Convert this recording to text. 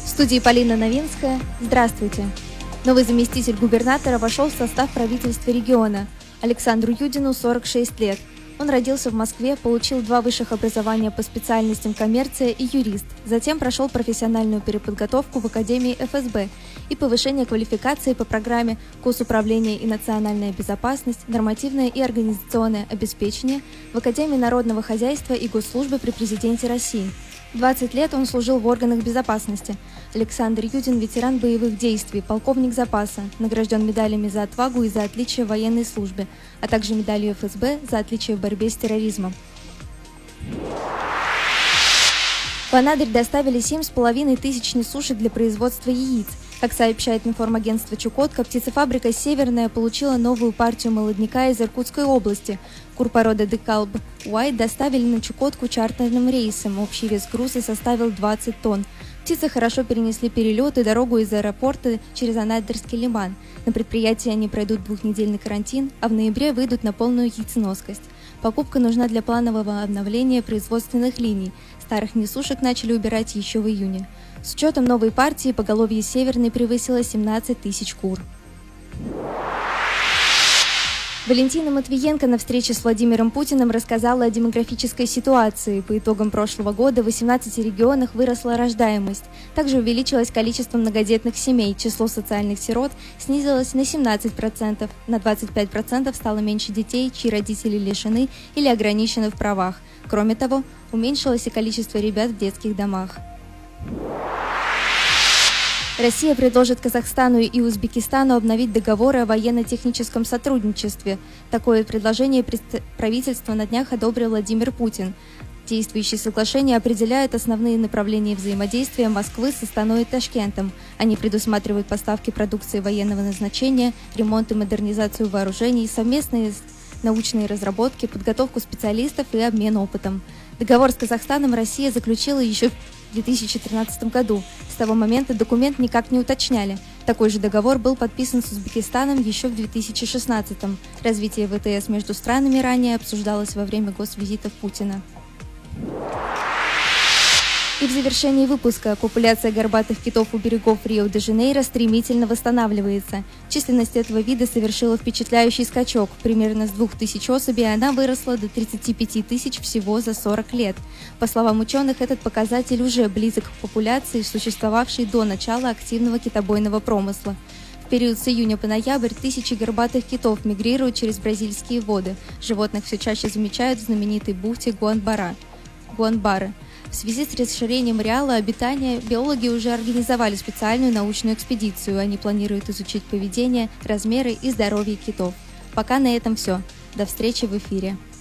В студии Полина Новинская. Здравствуйте. Новый заместитель губернатора вошел в состав правительства региона. Александру Юдину 46 лет. Он родился в Москве, получил 2 высших образования по специальностям коммерция и юрист. Затем прошел профессиональную переподготовку в Академии ФСБ и повышение квалификации по программе Госуправление и национальная безопасность, нормативное и организационное обеспечение в Академии народного хозяйства и госслужбы при президенте России. 20 лет он служил в органах безопасности. Александр Юдин – ветеран боевых действий, полковник запаса, награжден медалями за отвагу и за отличие в военной службе, а также медалью ФСБ за отличие в борьбе с терроризмом. В Анадырь доставили 7,5 тысяч несушек для производства яиц. Как сообщает информагентство «Чукотка», птицефабрика «Северная» получила новую партию молодняка из Иркутской области. Кур породы Декалб Уайт доставили на Чукотку чартерным рейсом. Общий вес груза составил 20 тонн. Птицы хорошо перенесли перелет и дорогу из аэропорта через Анадырский лиман. На предприятии они пройдут 2-недельный карантин, а в ноябре выйдут на полную яйценоскость. Покупка нужна для планового обновления производственных линий. Старых несушек начали убирать еще в июне. С учетом новой партии поголовье Северной превысило 17 тысяч кур. Валентина Матвиенко на встрече с Владимиром Путиным рассказала о демографической ситуации. По итогам прошлого года в 18 регионах выросла рождаемость. Также увеличилось количество многодетных семей. Число социальных сирот снизилось на 17%. На 25% стало меньше детей, чьи родители лишены или ограничены в правах. Кроме того, уменьшилось и количество ребят в детских домах. Россия предложит Казахстану и Узбекистану обновить договоры о военно-техническом сотрудничестве. Такое предложение правительства на днях одобрил Владимир Путин. Действующие соглашения определяют основные направления взаимодействия Москвы с Астаной и Ташкентом. Они предусматривают поставки продукции военного назначения, ремонт и модернизацию вооружений, совместные научные разработки, подготовку специалистов и обмен опытом. Договор с Казахстаном Россия заключила еще в 2013 году. С того момента документ никак не уточняли. Такой же договор был подписан с Узбекистаном еще в 2016. Развитие ВТС между странами ранее обсуждалось во время госвизитов Путина. И в завершении выпуска популяция горбатых китов у берегов Рио-де-Жанейро стремительно восстанавливается. Численность этого вида совершила впечатляющий скачок. Примерно с 2000 особей она выросла до 35 тысяч всего за 40 лет. По словам ученых, этот показатель уже близок к популяции, существовавшей до начала активного китобойного промысла. В период с июня по ноябрь тысячи горбатых китов мигрируют через бразильские воды. Животных все чаще замечают в знаменитой бухте Гуанбары. В связи с расширением ареала обитания биологи уже организовали специальную научную экспедицию. Они планируют изучить поведение, размеры и здоровье китов. Пока на этом все. До встречи в эфире.